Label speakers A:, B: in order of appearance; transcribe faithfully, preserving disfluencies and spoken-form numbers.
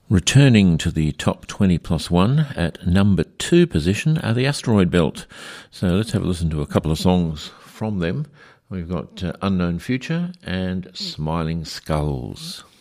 A: Returning to the top twenty plus one at number two position are the Asteroid Belt. So let's have a listen to a couple of songs from them. We've got uh, Unknown Future and Smiling Skulls.